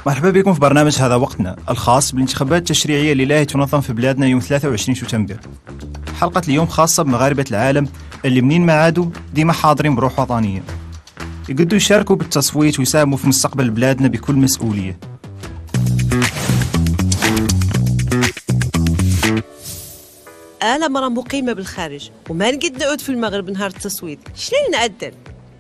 مرحبا بكم في برنامج هذا وقتنا الخاص بالانتخابات التشريعية اللي تنظم في بلادنا يوم 23 شتنبر. حلقة اليوم خاصة بمغاربة العالم اللي منين ما عادوا ديما حاضرين بروح وطنية، يقدروا يشاركوا بالتصويت ويساهموا في مستقبل بلادنا بكل مسؤولية. أنا مرة مقيمة بالخارج وما نقد نعود في المغرب نهار التصويت، شلون نعدل؟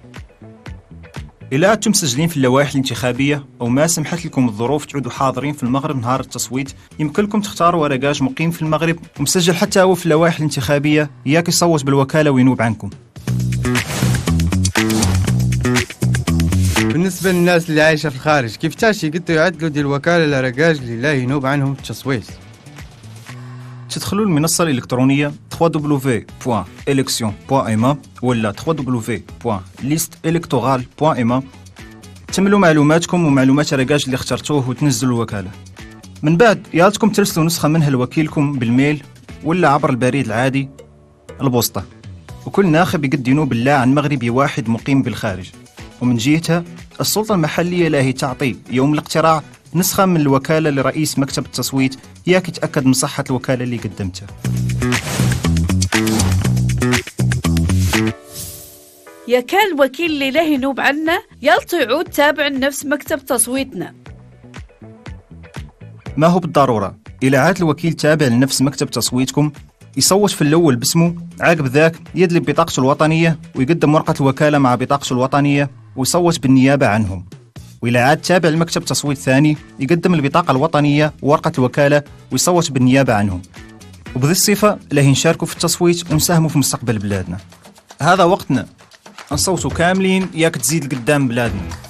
إلا أنتم مسجلين في اللوائح الانتخابية أو ما سمحت لكم الظروف تعودوا حاضرين في المغرب نهار التصويت، يمكن لكم تختاروا ورقاج مقيم في المغرب ومسجل حتى هو في اللوائح الانتخابية ياك يصوت بالوكالة وينوب عنكم. بالنسبة للناس اللي عايشة في الخارج كيفاش يقدروا يعدلوا دي الوكالة لرقاج اللي لا ينوب عنهم التصويت؟ تدخلوا المنصة الإلكترونية www.election.ma ولا www.listeelectorale.ma، تملوا معلوماتكم ومعلومات رقاج اللي اخترتوه وتنزلوا الوكالة. من بعد يالتكم ترسلوا نسخة منها لوكيلكم بالميل ولا عبر البريد العادي البوسطة، وكل ناخب يقد ينوب بالله عن مغربي واحد مقيم بالخارج. ومن جهتها السلطة المحلية لاهي تعطي يوم الاقتراع نسخة من الوكالة لرئيس مكتب التصويت ياك يتأكد من صحة الوكالة اللي قدمتها. يا كان الوكيل اللي له ينوب عنا يلطي يعود تابع لنفس مكتب تصويتنا. ما هو بالضرورة، إلى عاد الوكيل تابع لنفس مكتب تصويتكم يصوت في الأول باسمه، عقب ذاك يدلب بطاقته الوطنية ويقدم ورقة الوكالة مع بطاقته الوطنية ويصوت بالنيابة عنهم. وإلى عاد تابع لمكتب تصويت ثاني يقدم البطاقة الوطنية وورقة الوكالة ويصوت بالنيابة عنهم. وبذي الصفة له نشاركوا في التصويت ونساهموا في مستقبل بلادنا. هذا وقتنا، نصوتوا كاملين ياك تزيد قدام بلادنا.